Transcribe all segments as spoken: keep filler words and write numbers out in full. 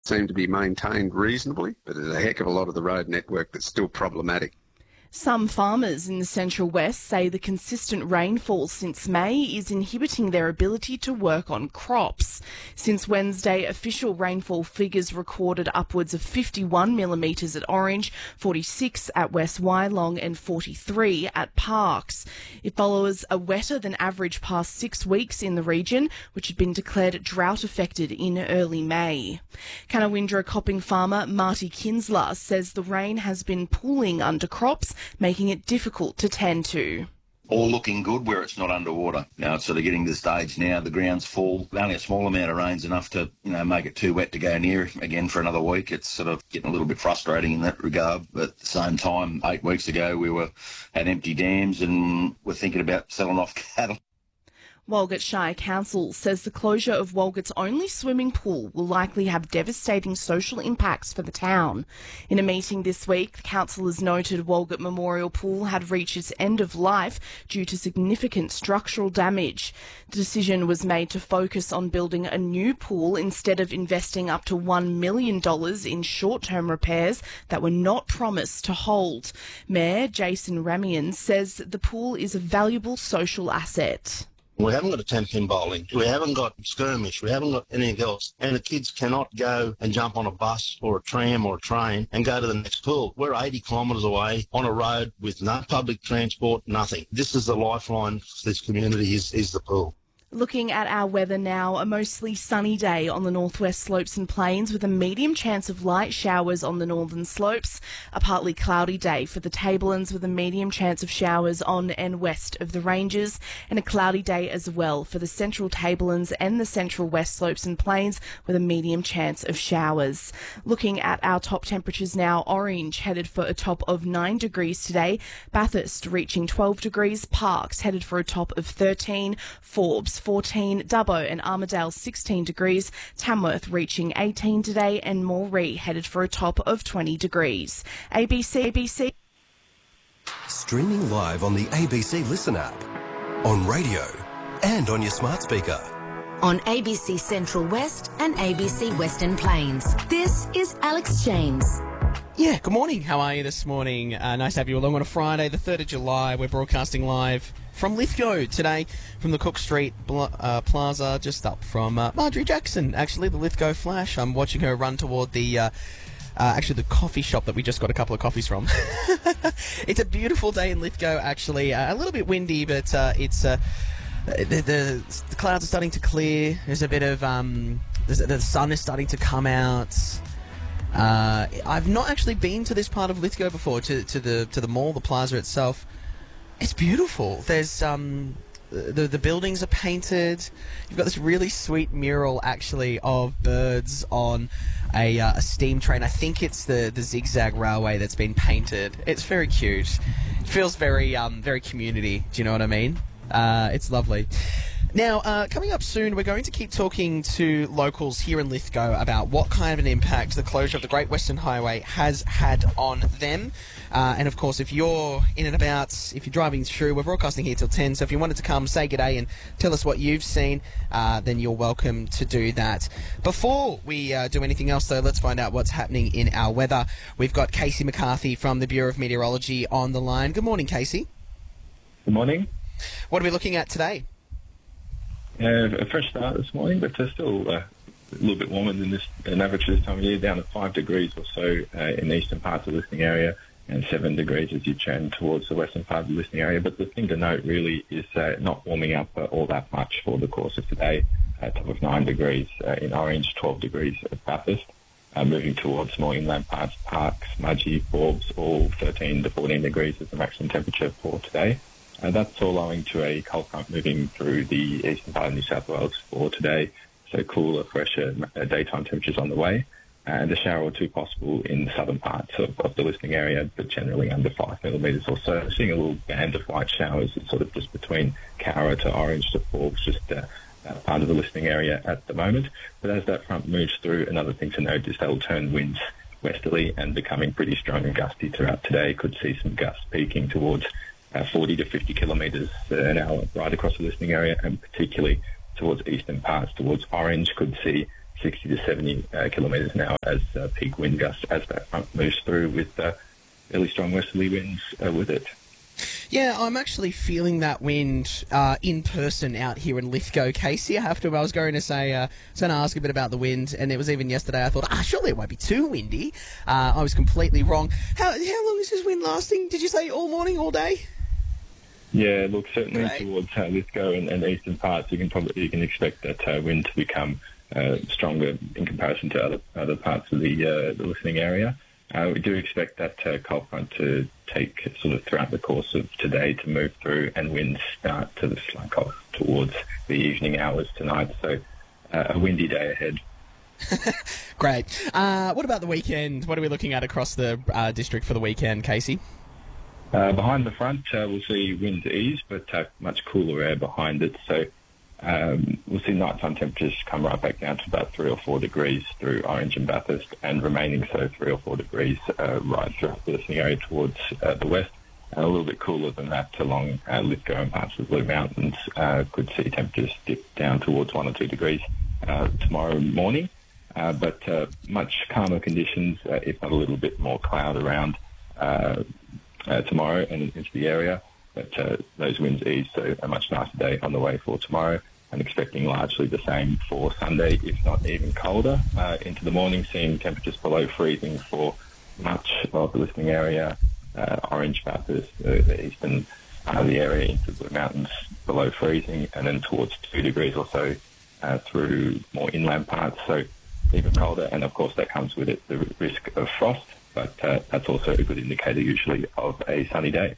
seem to be maintained reasonably, but there's a heck of a lot of the road network that's still problematic. Some farmers in the Central West say the consistent rainfall since May is inhibiting their ability to work on crops. Since Wednesday, official rainfall figures recorded upwards of fifty-one millimetres at Orange, forty-six at West Wyalong and forty-three at Parkes. It follows a wetter than average past six weeks in the region, which had been declared drought affected in early May. Canawindra copping farmer Marty Kinsler says the rain has been pooling under crops, making it difficult to tend to. All looking good where it's not underwater. Now it's sort of getting to the stage now, the ground's full. Only a small amount of rain's enough to, you know, make it too wet to go near again for another week. It's sort of getting a little bit frustrating in that regard. But at the same time, eight weeks ago we were had empty dams and we're thinking about selling off cattle. Walgett Shire Council says the closure of Walgett's only swimming pool will likely have devastating social impacts for the town. In a meeting this week, the councillors noted Walgett Memorial Pool had reached its end of life due to significant structural damage. The decision was made to focus on building a new pool instead of investing up to one million dollars in short-term repairs that were not promised to hold. Mayor Jason Ramian says the pool is a valuable social asset. We haven't got a ten-pin bowling. We haven't got skirmish. We haven't got anything else. And the kids cannot go and jump on a bus or a tram or a train and go to the next pool. We're eighty kilometres away on a road with no public transport, nothing. This is the lifeline for this community is, is the pool. Looking at our weather now, a mostly sunny day on the northwest slopes and plains with a medium chance of light showers on the northern slopes. A partly cloudy day for the Tablelands with a medium chance of showers on and west of the ranges, and a cloudy day as well for the central Tablelands and the central west slopes and plains with a medium chance of showers. Looking at our top temperatures now, Orange headed for a top of nine degrees today, Bathurst reaching twelve degrees, Parkes headed for a top of thirteen, Forbes fourteen, Dubbo and Armidale sixteen degrees, Tamworth reaching eighteen today, and Moree headed for a top of twenty degrees. A B C, A B C. Streaming live on the A B C Listen app, on radio and on your smart speaker. On A B C Central West and A B C Western Plains. This is Alex James. Yeah, good morning. How are you this morning? Uh, nice to have you along on a Friday, the third of July. We're broadcasting live from Lithgow today, from the Cook Street uh, Plaza, just up from uh, Marjorie Jackson, actually, the Lithgow Flash. I'm watching her run toward the, uh, uh, actually, the coffee shop that we just got a couple of coffees from. It's a beautiful day in Lithgow, actually. Uh, a little bit windy, but uh, it's... Uh, the, the, the clouds are starting to clear. There's a bit of... Um, the sun is starting to come out. Uh, I've not actually been to this part of Lithgow before, to, to the to the mall, the plaza itself. It's beautiful. There's um, the the buildings are painted. You've got this really sweet mural, actually, of birds on a, uh, a steam train. I think it's the the Zigzag Railway that's been painted. It's very cute. It feels very um very community. Do you know what I mean? Uh, it's lovely. Now, uh, coming up soon, we're going to keep talking to locals here in Lithgow about what kind of an impact the closure of the Great Western Highway has had on them. Uh, and, of course, if you're in and about, if you're driving through, we're broadcasting here till ten, so if you wanted to come, say g'day and tell us what you've seen, uh, then you're welcome to do that. Before we uh, do anything else, though, let's find out what's happening in our weather. We've got Casey McCarthy from the Bureau of Meteorology on the line. Good morning, Casey. Good morning. What are we looking at today? Uh, a fresh start this morning, but uh, still uh, a little bit warmer than this than average this time of year, down to five degrees or so uh, in the eastern parts of the listening area, and seven degrees as you turn towards the western part of the listening area. But the thing to note really is uh, not warming up uh, all that much for the course of today. Uh, top of nine degrees uh, in Orange, twelve degrees at Bathurst. Uh, moving towards more inland parts, Parkes, Mudgee, Forbes, all thirteen to fourteen degrees is the maximum temperature for today. Uh, that's all owing to a cold front moving through the eastern part of New South Wales for today, so cooler, fresher uh, daytime temperatures on the way, and a shower or two possible in the southern parts of, of the listening area, but generally under five millimetres or so. Seeing a little band of white showers, it's sort of just between Cowra to Orange to Forbes, just uh, that part of the listening area at the moment. But as that front moves through, another thing to note is they'll turn winds westerly and becoming pretty strong and gusty throughout today. Could see some gusts peaking towards Uh, forty to fifty kilometres an hour right across the listening area, and particularly towards eastern parts, towards Orange, could see sixty to seventy uh, kilometres an hour as uh, peak wind gusts as that front moves through with uh, fairly strong westerly winds uh, with it. Yeah, I'm actually feeling that wind uh, in person out here in Lithgow, Casey. I have to. I was going to say, uh, I was going to ask a bit about the wind, and it was even yesterday. I thought, ah, surely it won't be too windy. Uh, I was completely wrong. How how long is this wind lasting? Did you say all morning, all day? Yeah, look, certainly Great. towards uh, Lithgow and, and eastern parts, you can probably you can expect that uh, wind to become uh, stronger in comparison to other other parts of the uh, the listening area. Uh, we do expect that uh, cold front to take sort of throughout the course of today to move through, and winds start to slack off towards the evening hours tonight. So uh, a windy day ahead. Great. Uh, what about the weekend? What are we looking at across the uh, district for the weekend, Casey? Uh, behind the front, uh, we'll see winds ease, but uh, much cooler air behind it. So um, we'll see nighttime temperatures come right back down to about three or four degrees through Orange and Bathurst, and remaining so three or four degrees uh, right throughout the listening area towards uh, the west. And a little bit cooler than that along uh, Lithgow and parts of the Blue Mountains. Uh, could see temperatures dip down towards one or two degrees uh, tomorrow morning. Uh, but uh, much calmer conditions, uh, if not a little bit more cloud around uh, uh, tomorrow and into the area. But uh, those winds ease, so a much nicer day on the way for tomorrow. I'm expecting largely the same for Sunday, if not even colder, uh, into the morning, seeing temperatures below freezing for much of the listening area, uh, Orange, Bathurst, uh, the eastern part of the area into the mountains below freezing, and then towards two degrees or so uh, through more inland parts, so even colder. And of course that comes with it the risk of frost, but uh, that's also a good indicator usually of a sunny day.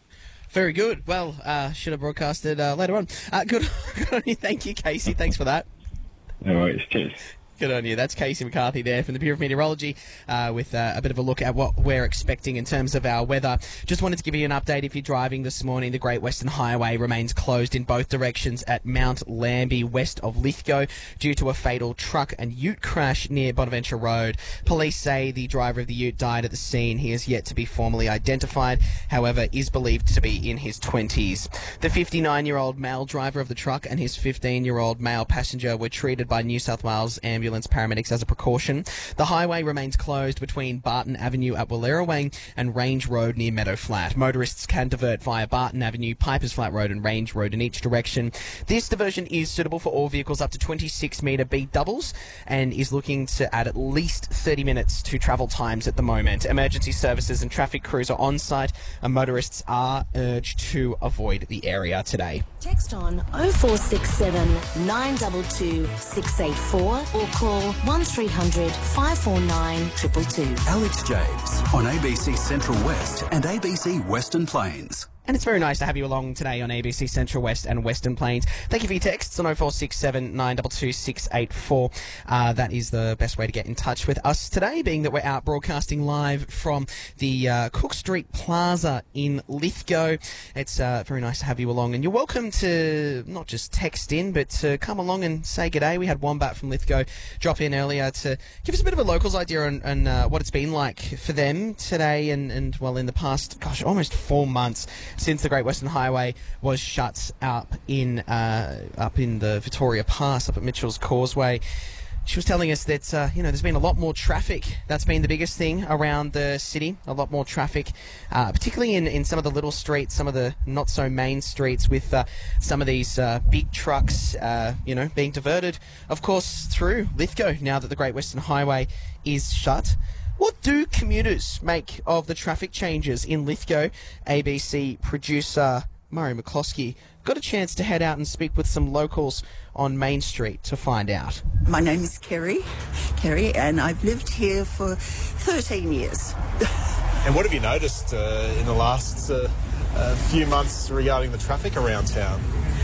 Very good. Well, uh, should have broadcasted uh, later on. Uh, good, good on you. Thank you, Casey. Thanks for that. No worries. Cheers. Good on you. That's Casey McCarthy there from the Bureau of Meteorology uh, with uh, a bit of a look at what we're expecting in terms of our weather. Just wanted to give you an update if you're driving this morning. The Great Western Highway remains closed in both directions at Mount Lambie west of Lithgow due to a fatal truck and ute crash near Bonaventure Road. Police say the driver of the ute died at the scene. He is yet to be formally identified, however, is believed to be in his twenties. The fifty-nine-year-old male driver of the truck and his fifteen-year-old male passenger were treated by New South Wales Ambulance paramedics as a precaution. The highway remains closed between Barton Avenue at Wallerawang and Range Road near Meadow Flat. Motorists can divert via Barton Avenue, Pipers Flat Road and Range Road in each direction. This diversion is suitable for all vehicles up to twenty-six metre beat doubles and is looking to add at least thirty minutes to travel times at the moment. Emergency services and traffic crews are on site and motorists are urged to avoid the area today. Text on oh four six seven, nine two two, six eight four or call one three hundred, five four nine, two two two. Alex James on A B C Central West and A B C Western Plains. And it's very nice to have you along today on A B C Central West and Western Plains. Thank you for your texts on oh four six seven, nine two two, six eight four. Uh, that is the best way to get in touch with us today, being that we're out broadcasting live from the uh, Cook Street Plaza in Lithgow. It's uh, very nice to have you along. And you're welcome to not just text in, but to come along and say g'day. We had Wombat from Lithgow drop in earlier to give us a bit of a locals idea on, on uh, what it's been like for them today and, and, well, in the past, gosh, almost four months since the Great Western Highway was shut up in uh, up in the Victoria Pass, up at Mitchell's Causeway. She was telling us that, uh, you know, there's been a lot more traffic. That's been the biggest thing around the city, a lot more traffic, uh, particularly in, in some of the little streets, some of the not-so-main streets with uh, some of these uh, big trucks, uh, you know, being diverted, of course, through Lithgow now that the Great Western Highway is shut. What do commuters make of the traffic changes in Lithgow? A B C producer Murray McCloskey got a chance to head out and speak with some locals on Main Street to find out. My name is Kerry, Kerry, and I've lived here for thirteen years. And what have you noticed uh, in the last uh, uh, few months regarding the traffic around town?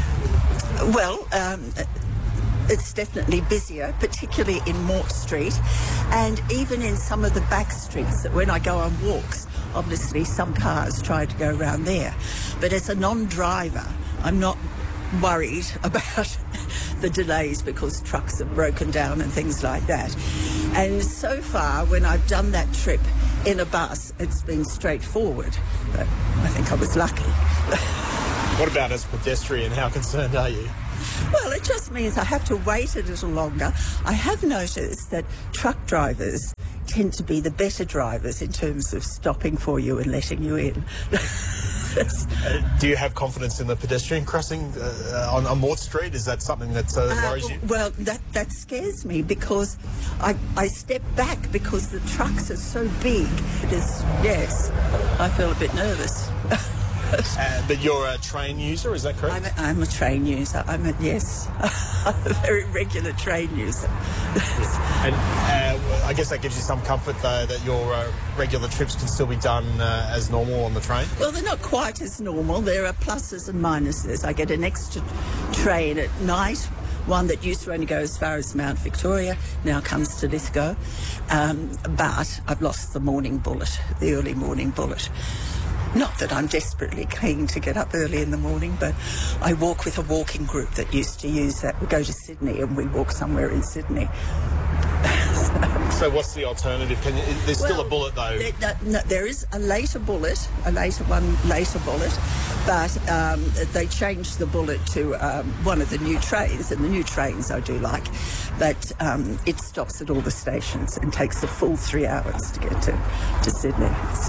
Well, um... it's definitely busier, particularly in Mort Street, and even in some of the back streets that when I go on walks, obviously some cars try to go around there. But as a non-driver, I'm not worried about the delays because trucks have broken down and things like that. And so far, when I've done that trip in a bus, it's been straightforward. But I think I was lucky. What about as a pedestrian? How concerned are you? Well, it just means I have to wait a little longer. I have noticed that truck drivers tend to be the better drivers in terms of stopping for you and letting you in. Uh, do you have confidence in the pedestrian crossing uh, on, on Mort Street? Is that something that uh, worries uh, you? Well, that, that scares me because I, I step back because the trucks are so big. It is, yes, I feel a bit nervous. uh, but you're a train user, is that correct? I'm a, I'm a train user. I'm a, yes, I'm a very regular train user. And uh, I guess that gives you some comfort, though, that your uh, regular trips can still be done uh, as normal on the train? Well, they're not quite as normal. There are pluses and minuses. I get an extra train at night, one that used to only go as far as Mount Victoria, now comes to Lithgow. Um, but I've lost the morning bullet, the early morning bullet. Not that I'm desperately keen to get up early in the morning, but I walk with a walking group that used to use that. We go to Sydney and we walk somewhere in Sydney. So what's the alternative? Can you, there's well, still a bullet, though. There, no, no, there is a later bullet, a later one, later bullet, but um, they changed the bullet to um, one of the new trains, and the new trains I do like, but um, it stops at all the stations and takes a full three hours to get to, to Sydney. So.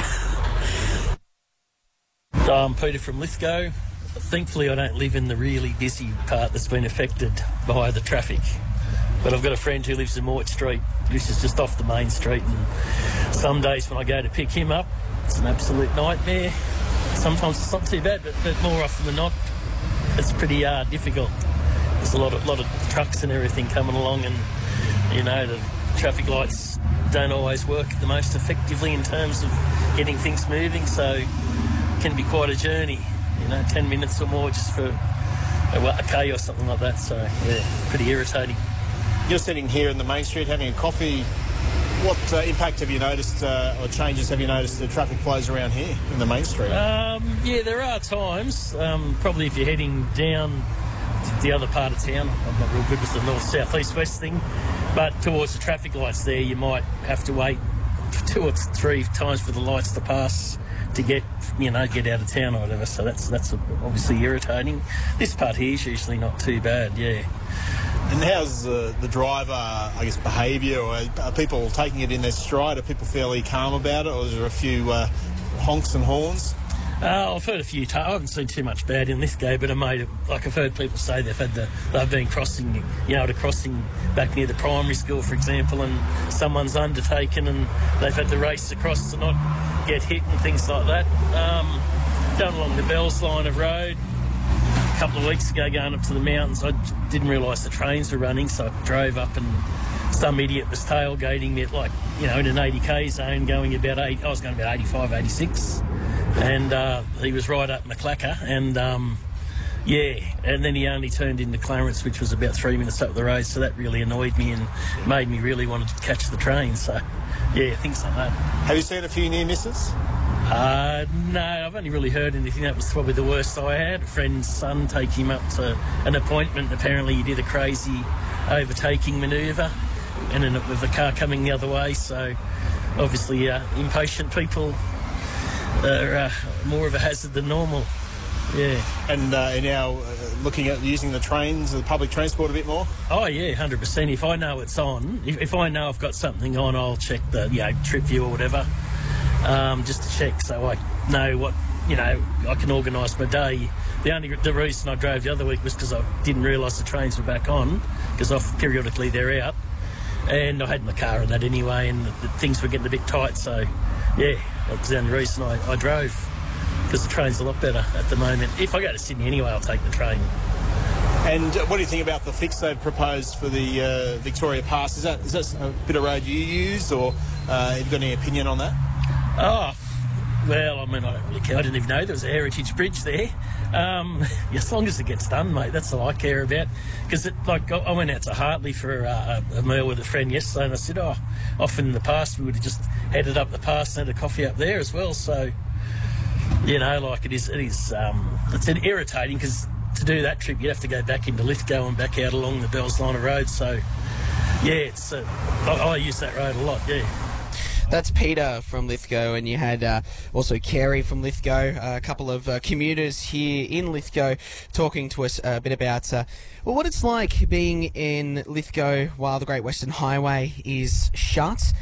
I'm Peter from Lithgow. Thankfully, I don't live in the really busy part that's been affected by the traffic. But I've got a friend who lives in Mort Street, which is just off the main street. And some days when I go to pick him up, it's an absolute nightmare. Sometimes it's not too bad, but, but more often than not, it's pretty uh, difficult. There's a lot of lot of trucks and everything coming along, and you know the traffic lights don't always work the most effectively in terms of getting things moving. So can be quite a journey, you know, ten minutes or more just for a, a K or something like that. So, yeah, pretty irritating. You're sitting here in the main street having a coffee. What uh, impact have you noticed uh, or changes have you noticed the traffic flows around here in the main street? Um, yeah, there are times, um, probably if you're heading down to the other part of town. I'm not real good with the north, south, east, west thing, but towards the traffic lights there, you might have to wait two or three times for the lights to pass to get, you know, get out of town or whatever. So that's that's obviously irritating. This part here is usually not too bad, yeah. And how's uh, the driver, I guess, behaviour? Or are people taking it in their stride? Are people fairly calm about it, or is there a few uh, honks and horns? Uh, I've heard a few. T- I haven't seen too much bad in Lithgow, but I made like I've heard people say they've had the they've been crossing, you know, at a crossing back near the primary school, for example, and someone's undertaken and they've had to race across to not get hit and things like that. Um, down along the Bells line of road a couple of weeks ago, going up to the mountains, I didn't realise the trains were running, so I drove up and some idiot was tailgating me at, like, you know, in an eighty k zone, going about eight. I was going about eighty-five, eighty-six. And uh, he was right up in the clacker, and um, yeah, and then he only turned into Clarence, which was about three minutes up the road, so that really annoyed me and made me really want to catch the train. So, yeah, things like that. Have you seen a few near misses? Uh, no, I've only really heard anything. That was probably the worst I had. A friend's son take him up to an appointment. Apparently he did a crazy overtaking manoeuvre, and then with the car coming the other way, so obviously uh, impatient people are uh, more of a hazard than normal. Yeah. And uh, are now uh, looking at using the trains, the public transport a bit more? Oh, yeah, one hundred percent. If I know it's on, if, if I know I've got something on, I'll check the, you know, trip view or whatever, um, just to check so I know what, you know, I can organise my day. The only the reason I drove the other week was because I didn't realise the trains were back on, because off periodically they're out. And I had my car and that anyway, and the, the things were getting a bit tight, so, yeah, that was the only reason I, I drove, because the train's a lot better at the moment. If I go to Sydney anyway, I'll take the train. And what do you think about the fix they've proposed for the uh, Victoria Pass? Is that is that a bit of road you use, or uh, have you got any opinion on that? Oh, well, I mean, I don't really care. I didn't even know there was a heritage bridge there. Um, as long as it gets done, mate, that's all I care about. Because, like, I went out to Hartley for uh, a meal with a friend yesterday, and I said, oh, often in the past we would have just headed up the pass and had a coffee up there as well. So, you know, like, it is, it is, um, it's irritating, because to do that trip you'd have to go back into Lithgow and back out along the Bells line of road. So, yeah, it's uh, I, I use that road a lot, yeah. That's Peter from Lithgow, and you had uh, also Kerry from Lithgow, uh, a couple of uh, commuters here in Lithgow talking to us a bit about uh, well, what it's like being in Lithgow while the Great Western Highway is shut.